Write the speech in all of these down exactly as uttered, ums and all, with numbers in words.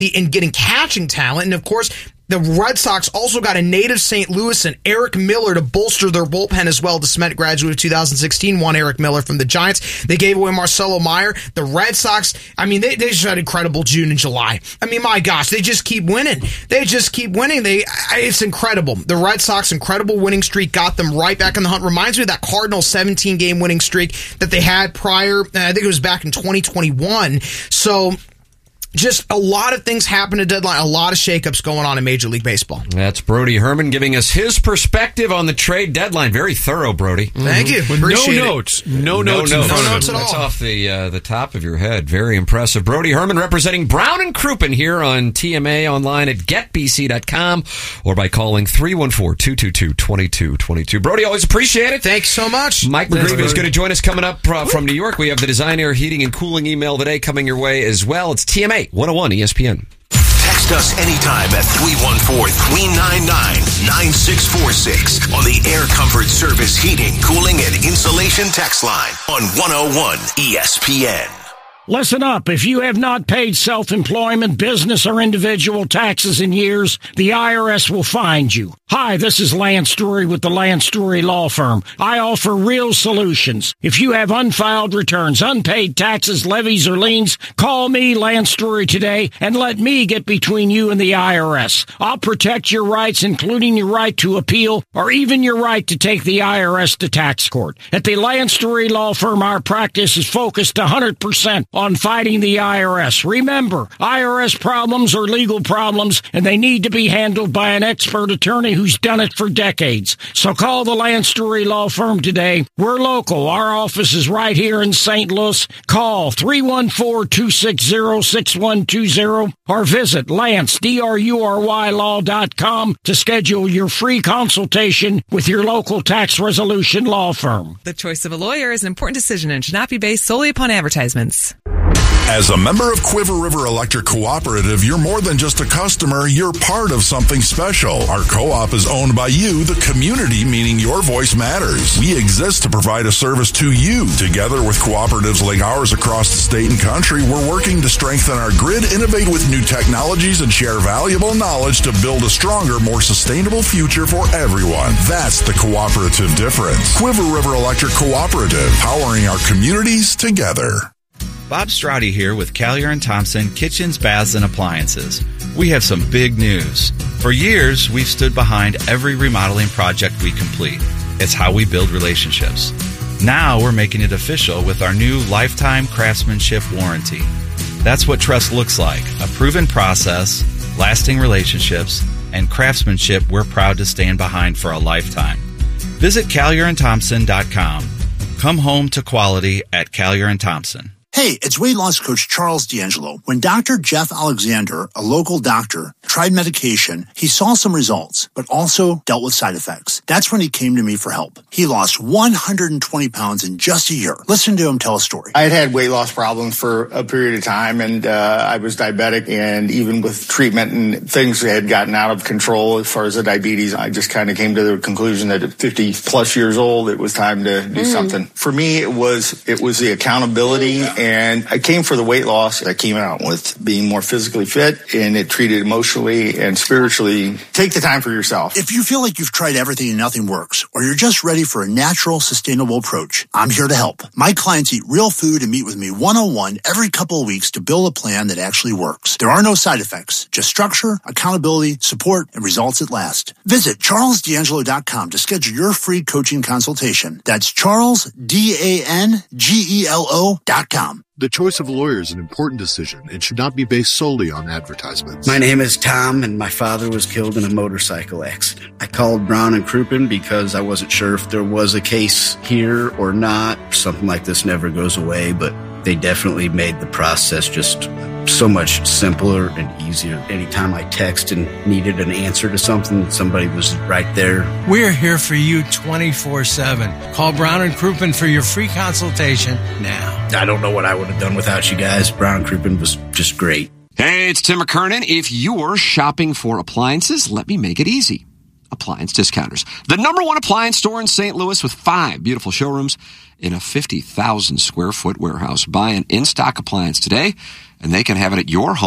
in getting catching talent. And of course, the Red Sox also got a native Saint Louis and Eric Miller to bolster their bullpen as well. DeSmet graduate of two thousand sixteen, won Eric Miller from the Giants. They gave away Marcelo Meyer. The Red Sox, I mean, they, they just had incredible June and July. I mean, my gosh, they just keep winning. They just keep winning. They, it's incredible. The Red Sox incredible winning streak got them right back in the hunt. Reminds me of that Cardinals seventeen game winning streak that they had prior. I think it was back in twenty twenty-one. So, just a lot of things happen at deadline, a lot of shakeups going on in Major League Baseball. That's Brody Herman giving us his perspective on the trade deadline. Very thorough, Brody. Mm-hmm. Thank you. With Appreciate no it. notes. No, no notes. notes. No notes at all. That's off the uh, the top of your head. Very impressive. Brody Herman representing Brown and Crouppen here on T M A online at get b c dot com or by calling three one four, two two two, two two two two. Brody, always appreciate it. Thanks so much. Mike McGreevy is going to join us coming up uh, from New York. We have the Design Air Heating and Cooling email today coming your way as well. It's T M A one oh one E S P N. Text us anytime at three one four, three nine nine, nine six four six on the Air Comfort Service Heating, Cooling, and Insulation text line on one oh one E S P N. Listen up. If you have not paid self-employment, business, or individual taxes in years, the I R S will find you. Hi, this is Lance Story with the Lance Story Law Firm. I offer real solutions. If you have unfiled returns, unpaid taxes, levies, or liens, call me, Lance Story, today and let me get between you and the I R S. I'll protect your rights, including your right to appeal or even your right to take the I R S to tax court. At the Lance Story Law Firm, our practice is focused one hundred percent on fighting the I R S. Remember, I R S problems are legal problems, and they need to be handled by an expert attorney who's done it for decades. So call the Lance Story Law Firm today. We're local. Our office is right here in Saint Louis. Call three one four, two six zero, six one two zero or visit Lance, D R U R Y law dot com to schedule your free consultation with your local tax resolution law firm. The choice of a lawyer is an important decision and should not be based solely upon advertisements. As a member of Quiver River Electric Cooperative, you're more than just a customer, you're part of something special. Our co-op is owned by you, the community, meaning your voice matters. We exist to provide a service to you. Together with cooperatives like ours across the state and country, we're working to strengthen our grid, innovate with new technologies, and share valuable knowledge to build a stronger, more sustainable future for everyone. That's the cooperative difference. Quiver River Electric Cooperative, powering our communities together. Bob Strati here with Callier and Thompson Kitchens, Baths, and Appliances. We have some big news. For years, we've stood behind every remodeling project we complete. It's how we build relationships. Now we're making it official with our new lifetime craftsmanship warranty. That's what trust looks like, a proven process, lasting relationships, and craftsmanship we're proud to stand behind for a lifetime. Visit Callier and Thompson dot com. Come home to quality at Callier and Thompson. Hey, it's weight loss coach Charles D'Angelo. When Doctor Jeff Alexander, a local doctor, tried medication, he saw some results, but also dealt with side effects. That's when he came to me for help. He lost one hundred twenty pounds in just a year. Listen to him tell a story. I had had weight loss problems for a period of time, and uh, I was diabetic, and even with treatment and things had gotten out of control as far as the diabetes, I just kind of came to the conclusion that at fifty plus years old, it was time to do mm. something. For me, it was it was the accountability. And I came for the weight loss. I came out with being more physically fit, and it treated emotionally and spiritually. Take the time for yourself. If you feel like you've tried everything and nothing works, or you're just ready for a natural, sustainable approach, I'm here to help. My clients eat real food and meet with me one-on-one every couple of weeks to build a plan that actually works. There are no side effects, just structure, accountability, support, and results that last. Visit Charles D'Angelo dot com to schedule your free coaching consultation. That's Charles, D A N G E L O dot com. The choice of a lawyer is an important decision and should not be based solely on advertisements. My name is Tom, and my father was killed in a motorcycle accident. I called Brown and Crouppen because I wasn't sure if there was a case here or not. Something like this never goes away, but they definitely made the process just so much simpler and easier. Anytime I text and needed an answer to something, somebody was right there. We're here for you twenty-four seven. Call Brown and Crouppen for your free consultation now. I don't know what I would have done without you guys. Brown and Crouppen was just great. Hey, it's Tim McKernan. If you're shopping for appliances, let me make it easy. Appliance Discounters, the number one appliance store in Saint Louis with five beautiful showrooms in a fifty thousand square foot warehouse. Buy an in-stock appliance today, and they can have it at your home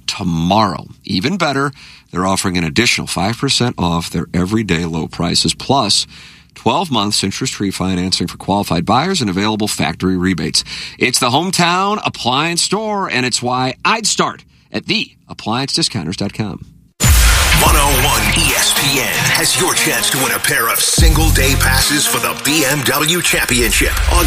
tomorrow. Even better, they're offering an additional five percent off their everyday low prices, plus twelve months interest-free financing for qualified buyers and available factory rebates. It's the hometown appliance store, and it's why I'd start at the appliance discounters dot com. one oh one E S P N has your chance to win a pair of single-day passes for the B M W Championship August